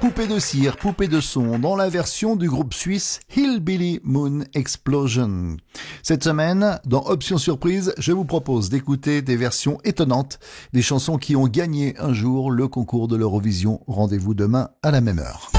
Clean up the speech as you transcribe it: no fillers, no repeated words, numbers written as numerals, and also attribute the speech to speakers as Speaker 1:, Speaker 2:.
Speaker 1: Poupée de cire, poupée de son, dans la version du groupe suisse Hillbilly Moon Explosion. Cette semaine, dans Option Surprise, je vous propose d'écouter des versions étonnantes, des chansons qui ont gagné un jour le concours de l'Eurovision. Rendez-vous demain à la même heure.